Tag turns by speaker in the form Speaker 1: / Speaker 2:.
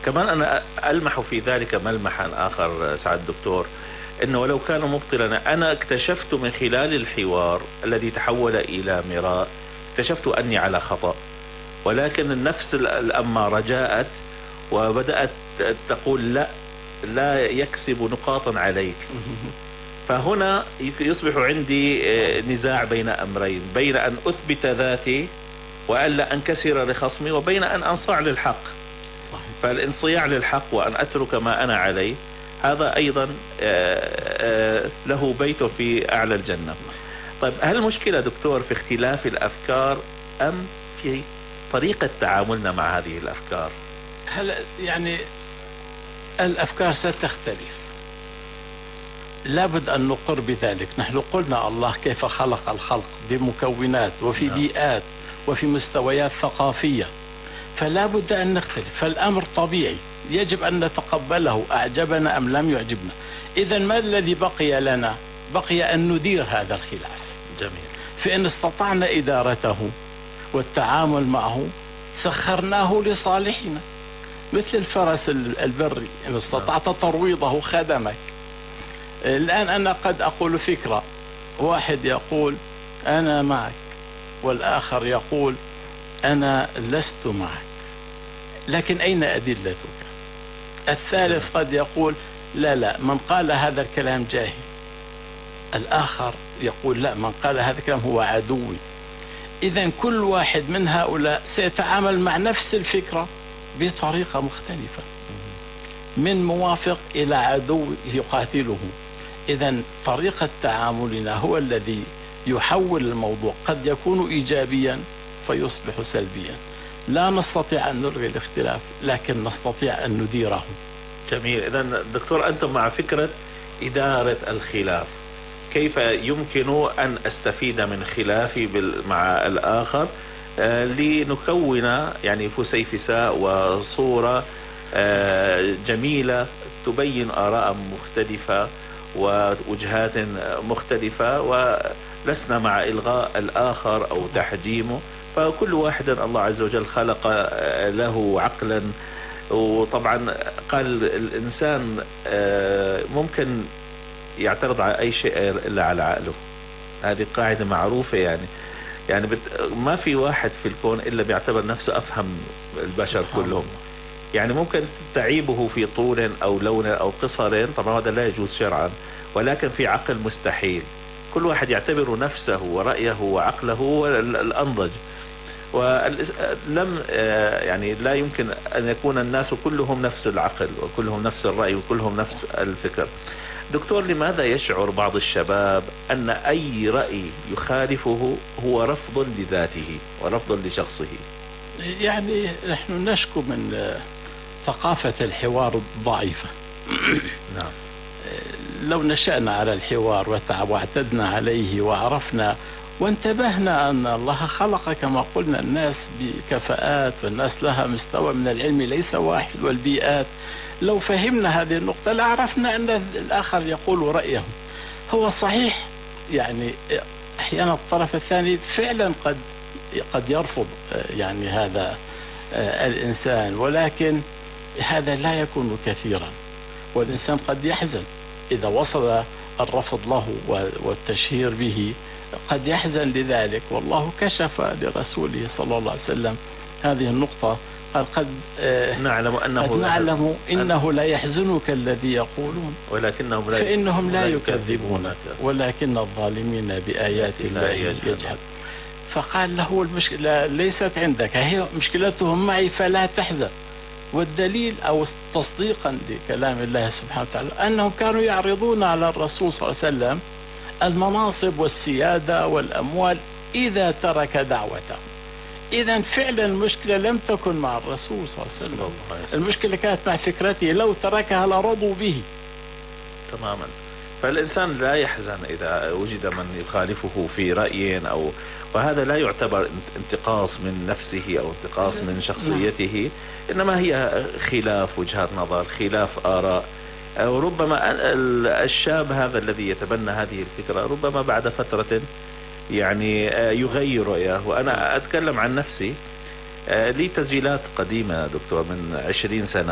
Speaker 1: كمان أنا ألمح في ذلك ملمحا آخر سعادة الدكتور، أنه ولو كان مبطلا أنا اكتشفت من خلال الحوار الذي تحول إلى مراء، اكتشفت أني على خطأ، ولكن النفس الأمارة جاءت وبدأت تقول لا يكسب نقاطا عليك. فهنا يصبح عندي نزاع بين أمرين، بين أن أثبت ذاتي وألا أنكسر لخصمي، وبين أن أنصاع للحق.
Speaker 2: صحيح.
Speaker 1: فالانصياع للحق وأن أترك ما أنا عليه، هذا أيضا له بيت في أعلى الجنة. طيب، هل المشكلة دكتور في اختلاف الأفكار أم في طريقة تعاملنا مع هذه الأفكار؟
Speaker 2: هل يعني الأفكار ستختلف، لابد أن نقر بذلك. نحن قلنا الله كيف خلق الخلق بمكونات وفي بيئات وفي مستويات ثقافية، فلا بد أن نختلف. فالأمر طبيعي يجب أن نتقبله، أعجبنا أم لم يعجبنا. إذن ما الذي بقي لنا؟ بقي أن ندير هذا الخلاف.
Speaker 1: جميل.
Speaker 2: فإن استطعنا إدارته والتعامل معه سخرناه لصالحنا، مثل الفرس البري، إن استطعت ترويضه خدمك. الآن أنا قد أقول فكرة، واحد يقول أنا معك، والآخر يقول أنا لست معك، لكن أين أدلتك؟ الثالث قد يقول لا من قال هذا الكلام جاهل، الآخر يقول لا، من قال هذا الكلام هو عدوي. إذن كل واحد من هؤلاء سيتعامل مع نفس الفكرة بطريقة مختلفة، من موافق إلى عدو يقاتله. إذن طريقة تعاملنا هو الذي يحول الموضوع، قد يكون إيجابيا فيصبح سلبيا. لا نستطيع أن نلغي الاختلاف، لكن نستطيع أن نديره.
Speaker 1: جميل. إذن دكتور، أنتم مع فكرة إدارة الخلاف، كيف يمكن أن أستفيد من خلافي مع الآخر لنكون يعني فسيفساء وصورة جميلة تبين آراء مختلفة ووجهات مختلفة، ولسنا مع إلغاء الآخر أو تحجيمه. فكل واحد الله عز وجل خلق له عقلا، وطبعا قال الإنسان ممكن يعترض على أي شيء إلا على عقله. هذه قاعدة معروفة. يعني ما في واحد في الكون إلا بيعتبر نفسه أفهم البشر كلهم. يعني ممكن تعيبه في طول أو لون أو قصر، طبعا هذا لا يجوز شرعا، ولكن في عقل مستحيل. كل واحد يعتبر نفسه ورأيه وعقله الأنضج، ولم يعني لا يمكن أن يكون الناس كلهم نفس العقل وكلهم نفس الرأي وكلهم نفس الفكر. دكتور، لماذا يشعر بعض الشباب أن أي رأي يخالفه هو رفض لذاته ورفض لشخصه؟
Speaker 2: يعني نحن نشكو من ثقافة الحوار الضعيفة.
Speaker 1: نعم.
Speaker 2: لو نشأنا على الحوار واعتدنا عليه وعرفنا وانتبهنا أن الله خلق كما قلنا الناس بكفاءات، والناس لها مستوى من العلم ليس واحد، والبيئات، لو فهمنا هذه النقطة لعرفنا أن الآخر يقول رأيه. هو صحيح يعني أحيانا الطرف الثاني فعلا قد يرفض يعني هذا الإنسان، ولكن هذا لا يكون كثيرا، والإنسان قد يحزن إذا وصل الرفض له والتشهير به، قد يحزن لذلك. والله كشف لرسوله صلى الله عليه وسلم هذه النقطة، قال قد نعلم إنه لا يحزنك الذي يقولون فإنهم لا يكذبونك ولكن الظالمين بآيات الله يجحد. فقال له المشكلة ليست عندك، هي مشكلتهم معي فلا تحزن. والدليل أو تصديقا لكلام الله سبحانه وتعالى أنهم كانوا يعرضون على الرسول صلى الله عليه وسلم المناصب والسيادة والأموال إذا ترك دعوته. إذن فعلا المشكلة لم تكن مع الرسول صلى الله عليه وسلم، المشكلة كانت مع فكرته، لو تركها لرضوا به
Speaker 1: تماما. فالإنسان لا يحزن إذا وجد من يخالفه في رأي وهذا لا يعتبر انتقاص من نفسه أو انتقاص من شخصيته، إنما هي خلاف وجهات نظر، خلاف آراء. وربما الشاب هذا الذي يتبنى هذه الفكرة ربما بعد فترة يعني يغير رأيه. وأنا أتكلم عن نفسي، لي تسجيلات قديمة دكتور من 20 سنة